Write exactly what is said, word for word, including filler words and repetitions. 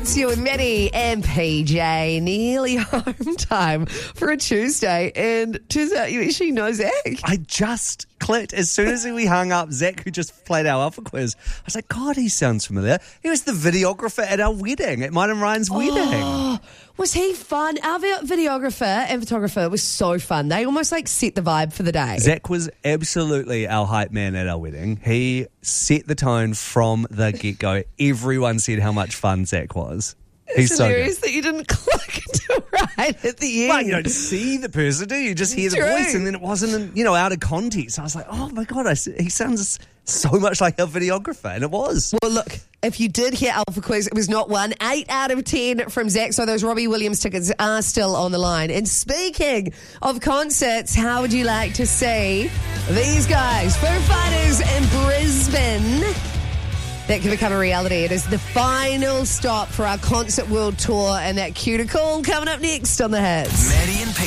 Hits, you with Maddie and P J. Nearly home time for a Tuesday. And turns out you actually know Zach. I just clicked as soon as we hung up. Zach, who just played our Alpha Quiz, I was like, God, he sounds familiar. He was the videographer at our wedding, at mine and Ryan's wedding. Oh, was he fun? Our vi- videographer and photographer was so fun. They almost like set the vibe for the day. Zach was absolutely our hype man at our wedding. He set the tone from the get-go. Everyone said how much fun Zach was. He's It's so hilarious good. that you didn't click until right at the end. Well, you don't see the person, do you? You just hear the True. voice, and then it wasn't, in, you know, out of context. I was like, oh my God, I, he sounds so much like our videographer, and it was. Well, look, if you did hear Alpha Quiz, it was not one. Eight out of ten from Zach, so those Robbie Williams tickets are still on the line. And speaking of concerts, how would you like to see these guys? Foo Fighters in Brisbane. That can become a reality. It is the final stop for our Concert World Tour, and that cuticle coming up next on The Hits. Maddie and P